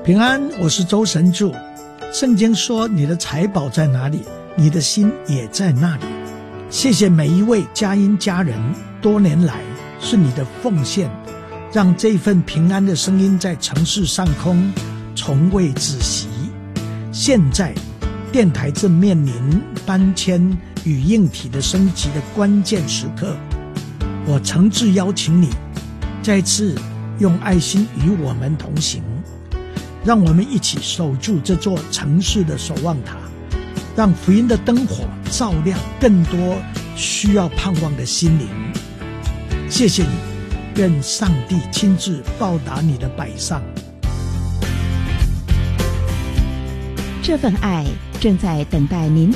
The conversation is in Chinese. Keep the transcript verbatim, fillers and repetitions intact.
平安，我是周神助。圣经说，你的财宝在哪里，你的心也在那里。谢谢每一位佳音家人，多年来是你的奉献，让这份平安的声音在城市上空从未止息。现在电台正面临搬迁与硬体的升级的关键时刻，我诚挚邀请你再次用爱心与我们同行，让我们一起守住这座城市的守望塔，让福音的灯火照亮更多需要盼望的心灵。谢谢你，愿上帝亲自报答你的摆上。 这份爱正在等待您的